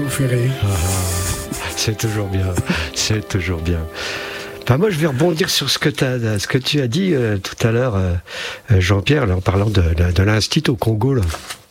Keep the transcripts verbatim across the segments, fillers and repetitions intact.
vous fait rire. Ah, c'est toujours bien, c'est toujours bien. Enfin, moi, je vais rebondir sur ce que, t'as, ce que tu as dit euh, tout à l'heure, euh, Jean-Pierre, là, en parlant de, de, de l'Institut au Congo, là.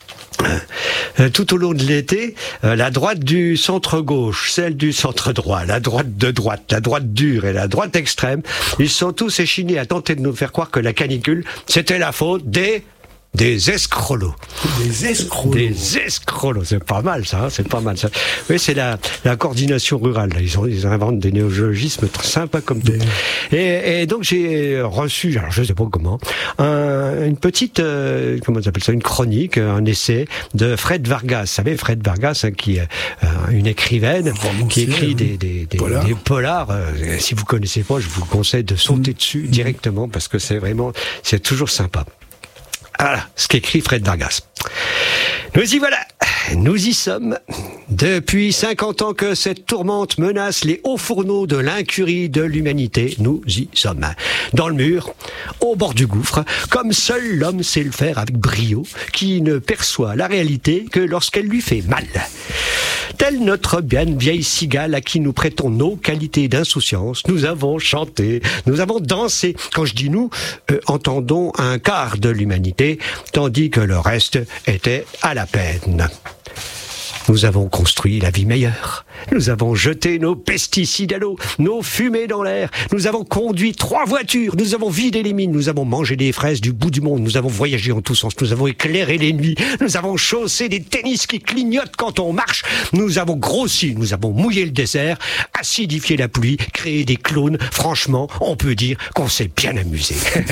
Euh, tout au long de l'été, euh, la droite du centre-gauche, celle du centre-droit, la droite de droite, la droite dure et la droite extrême, ils sont tous échinés à tenter de nous faire croire que la canicule, c'était la faute des... Des escrolos. Des escrolos. Des escrolos. C'est pas mal, ça. Hein, c'est pas mal, ça. Oui, c'est la, la coordination rurale. Là. Ils, ont, ils inventent des néologismes très sympas comme tout. Et, et donc, j'ai reçu, alors je sais pas comment, un, une petite, euh, comment on appelle ça, une chronique, un essai de Fred Vargas. Vous savez, Fred Vargas, hein, qui est euh, une écrivaine, Romancier, qui écrit hein. des, des, des, Polar. des polars. Euh, si vous connaissez pas, je vous conseille de sauter mmh. dessus directement parce que c'est vraiment, c'est toujours sympa. Voilà ce qu'écrit Fred Vargas. Nous y voilà, nous y sommes. Depuis cinquante ans que cette tourmente menace les hauts fourneaux de l'incurie de l'humanité, nous y sommes. Dans le mur, au bord du gouffre, comme seul l'homme sait le faire avec brio, qui ne perçoit la réalité que lorsqu'elle lui fait mal. Telle notre bien vieille cigale à qui nous prêtons nos qualités d'insouciance, nous avons chanté, nous avons dansé. Quand je dis nous, euh, entendons un quart de l'humanité, tandis que le reste était à la peine. Nous avons construit la vie meilleure. Nous avons jeté nos pesticides à l'eau, nos fumées dans l'air. Nous avons conduit trois voitures. Nous avons vidé les mines. Nous avons mangé des fraises du bout du monde. Nous avons voyagé en tous sens. Nous avons éclairé les nuits. Nous avons chaussé des tennis qui clignotent quand on marche. Nous avons grossi. Nous avons mouillé le désert, acidifié la pluie, créé des clones. Franchement, on peut dire qu'on s'est bien amusé.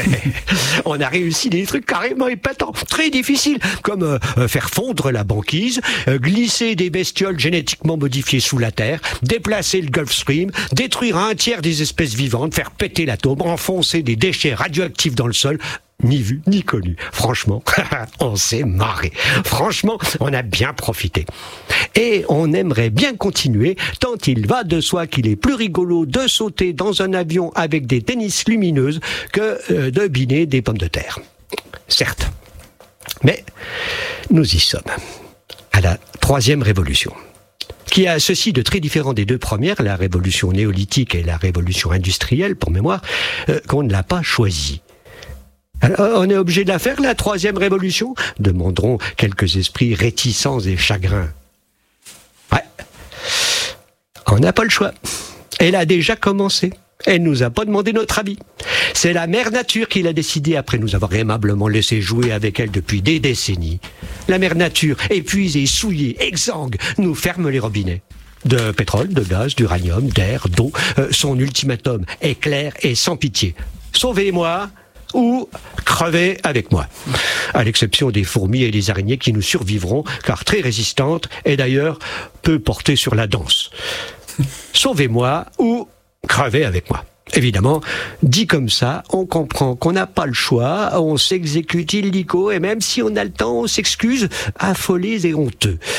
On a réussi des trucs carrément épatants, très difficiles, comme euh, faire fondre la banquise, euh, glisser des bestioles génétiquement modifiées sous la terre, déplacer le Gulf Stream, détruire un tiers des espèces vivantes, faire péter l'atome, enfoncer des déchets radioactifs dans le sol. Ni vu, ni connu. Franchement, on s'est marré. Franchement, on a bien profité. Et on aimerait bien continuer, tant il va de soi qu'il est plus rigolo de sauter dans un avion avec des tennis lumineuses que euh, de biner des pommes de terre. Certes. Mais nous y sommes. À la troisième révolution, qui a ceci de très différent des deux premières, la révolution néolithique et la révolution industrielle, pour mémoire, euh, qu'on ne l'a pas choisie. Alors, on est obligé de la faire, la troisième révolution ? Demanderont quelques esprits réticents et chagrins. Ouais. On n'a pas le choix. Elle a déjà commencé. Elle nous a pas demandé notre avis. C'est la mère nature qui l'a décidé après nous avoir aimablement laissé jouer avec elle depuis des décennies. La mère nature, épuisée, souillée, exsangue, nous ferme les robinets. De pétrole, de gaz, d'uranium, d'air, d'eau. Euh, son ultimatum est clair et sans pitié. Sauvez-moi ou crevez avec moi. À l'exception des fourmis et des araignées qui nous survivront, car très résistantes et d'ailleurs peu portées sur la danse. Sauvez-moi ou crevez avec moi. Évidemment, dit comme ça, on comprend qu'on n'a pas le choix, on s'exécute illico et même si on a le temps, on s'excuse, affolés et honteux.